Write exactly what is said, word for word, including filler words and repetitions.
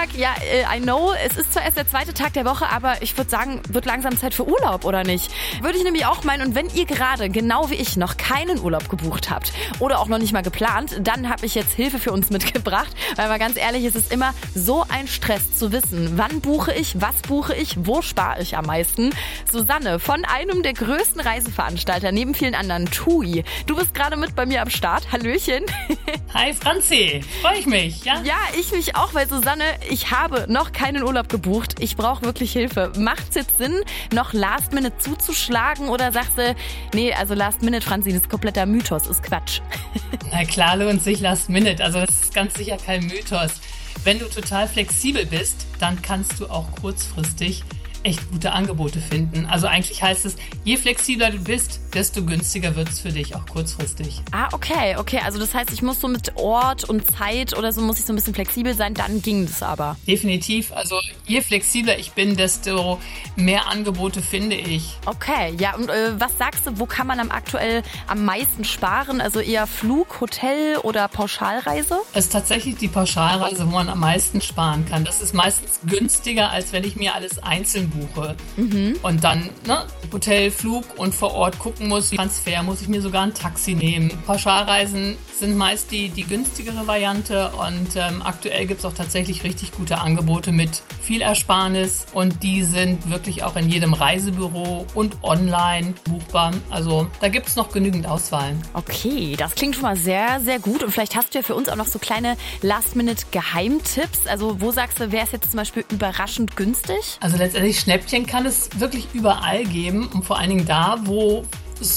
Montag, ja, I know, es ist zwar erst der zweite Tag der Woche, aber ich würde sagen, wird langsam Zeit für Urlaub, oder nicht? Würde ich nämlich auch meinen. Und wenn ihr gerade, genau wie ich, noch keinen Urlaub gebucht habt oder auch noch nicht mal geplant, dann habe ich jetzt Hilfe für uns mitgebracht. Weil mal ganz ehrlich, es ist immer so ein Stress zu wissen, wann buche ich, was buche ich, wo spare ich am meisten. Susanne von einem der größten Reiseveranstalter, neben vielen anderen, TUI. Du bist gerade mit bei mir am Start. Hallöchen. Hi Franzi, freue ich mich. Ja? ja, ich mich auch, weil Susanne, ich habe noch keinen Urlaub gebucht. Ich brauche wirklich Hilfe. Macht es jetzt Sinn, noch Last Minute zuzuschlagen oder sagst du, nee, also Last Minute, Franzi, das ist kompletter Mythos, ist Quatsch. Na klar lohnt sich Last Minute, also das ist ganz sicher kein Mythos. Wenn du total flexibel bist, dann kannst du auch kurzfristig echt gute Angebote finden. Also eigentlich heißt es, je flexibler du bist, desto günstiger wird es für dich auch kurzfristig. Ah, okay, okay. Also das heißt, ich muss so mit Ort und Zeit oder so, muss ich so ein bisschen flexibel sein, dann ging das aber. Definitiv. Also je flexibler ich bin, desto mehr Angebote finde ich. Okay, ja. Und äh, was sagst du, wo kann man am aktuell am meisten sparen? Also eher Flug, Hotel oder Pauschalreise? Es ist tatsächlich die Pauschalreise, wo man am meisten sparen kann. Das ist meistens günstiger, als wenn ich mir alles einzeln buche. Mhm. Und dann ne, Hotel, Flug und vor Ort gucken muss, Transfer, muss ich mir sogar ein Taxi nehmen. Pauschalreisen sind meist die, die günstigere Variante und ähm, aktuell gibt es auch tatsächlich richtig gute Angebote mit viel Ersparnis und die sind wirklich auch in jedem Reisebüro und online buchbar. Also da gibt es noch genügend Auswahl. Okay, das klingt schon mal sehr, sehr gut und vielleicht hast du ja für uns auch noch so kleine Last-Minute-Geheimtipps. Also wo sagst du, wäre es jetzt zum Beispiel überraschend günstig? Also letztendlich Schnäppchen kann es wirklich überall geben und vor allen Dingen da, wo